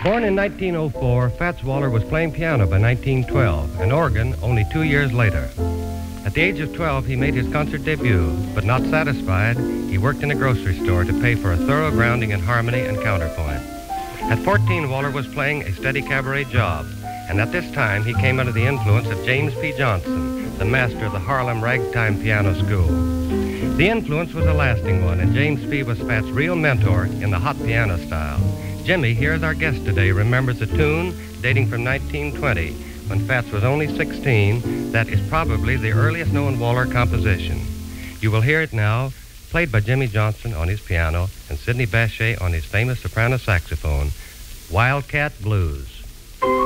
Born in 1904, Fats Waller was playing piano by 1912 and organ only 2 years later. At the age of 12, he made his concert debut, but not satisfied, he worked in a grocery store to pay for a thorough grounding in harmony and counterpoint. At 14, Waller was playing a steady cabaret job, and at this time he came under the influence of James P. Johnson, the master of the Harlem Ragtime Piano School. The influence was a lasting one, and James P. was Fats' real mentor in the hot piano style. Jimmy, here's our guest today, remembers a tune dating from 1920, when Fats was only 16, that is probably the earliest known Waller composition. You will hear it now, played by Jimmy Johnson on his piano and Sidney Bechet on his famous soprano saxophone, Wildcat Blues.